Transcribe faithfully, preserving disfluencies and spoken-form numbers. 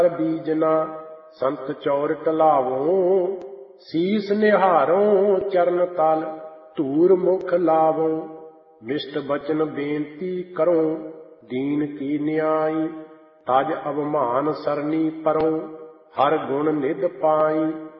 ਬੀਜਨਾ ਸੰਤ ਚੌਰ ਟਲਾਵੋ, ਸੀਸ ਨਿਹਾਰੋ ਚਰਨ ਤਲ ਧੂਰ ਮੁਖ ਲਾਵੋ। ਮਿਸ਼ਟ ਬਚਨ ਬੇਨਤੀ ਕਰੋ, ਦੀਨ ਕੀ ਨਿਆਈ, ਤਜ ਅਵਮਾਨ ਸਰਨੀ ਪਰੋ, ਹਰ ਗੁਣ ਨਿਧ ਪਾਈ।